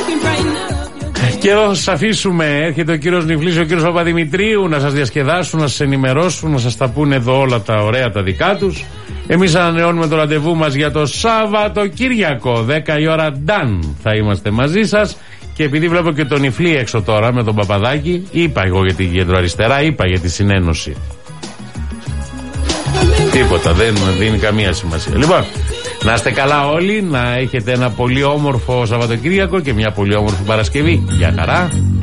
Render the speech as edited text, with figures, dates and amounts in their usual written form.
Και εδώ σας αφήσουμε. Έρχεται ο κύριος Νιφλής, ο κύριος Παπαδημητρίου να σας διασκεδάσουν, να σας ενημερώσουν, να σας τα πούνε εδώ όλα τα ωραία τα δικά τους. Εμείς ανανεώνουμε το ραντεβού μας για το Σαββατοκύριακο. 10 η ώρα ντάν θα είμαστε μαζί σας. Και επειδή βλέπω και τον Νιφλή έξω τώρα με τον Παπαδάκη, είπα εγώ για την κεντροαριστερά, είπα για τη συνένωση. Τίποτα, δεν δίνει καμία σημασία. Λοιπόν, να είστε καλά όλοι, να έχετε ένα πολύ όμορφο Σαββατοκύριακο και μια πολύ όμορφη Παρασκευή. Γεια χαρά.